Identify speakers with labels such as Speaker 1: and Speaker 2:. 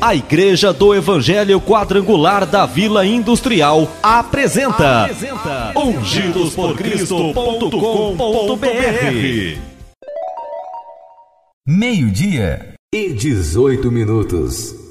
Speaker 1: A Igreja do Evangelho Quadrangular da Vila Industrial apresenta ungidosporcristo.com.br.
Speaker 2: Meio-dia e 18 minutos.